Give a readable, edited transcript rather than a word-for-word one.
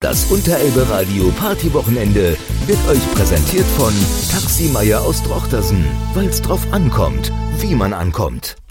Das Unterelbe-Radio Partywochenende wird euch präsentiert von Taxi Meier aus Drochtersen, weil's drauf ankommt, wie man ankommt.